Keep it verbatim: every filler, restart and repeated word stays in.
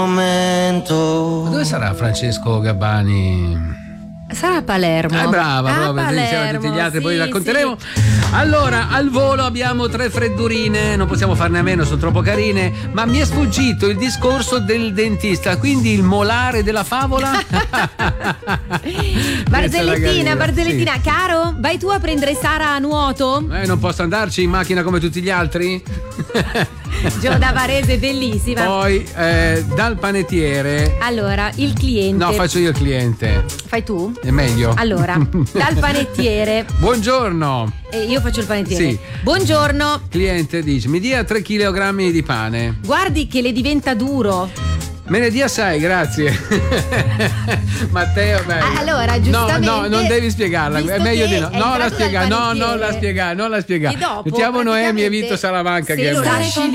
momento. Ma dove sarà Francesco Gabbani? Sarà a Palermo. Eh, brava, ah, proprio insieme a tutti gli altri, sì, poi racconteremo. Sì. Allora, al volo abbiamo tre freddurine, non possiamo farne a meno, sono troppo carine, ma mi è sfuggito il discorso del dentista, quindi il molare della favola. Barzellettina, Barzellettina, sì. Caro, vai tu a prendere Sara a nuoto? Eh, non posso andarci in macchina come tutti gli altri? Gio da Varese, bellissima. Poi eh, dal panettiere. Allora, il cliente. No, faccio io il cliente. Fai tu? È meglio. Allora, dal panettiere. Buongiorno. Eh, io faccio il panettiere. Sì. Buongiorno. Cliente dice: mi dia tre chilogrammi di pane. Guardi che le diventa duro. Me ne dia sei, grazie. Matteo, beh. Allora, giustamente. No, no, non devi spiegarla. È meglio di no. No, la spiega, no, non la spiega, non la spiega. Mettiamo Noemi e Vito Salamanca che è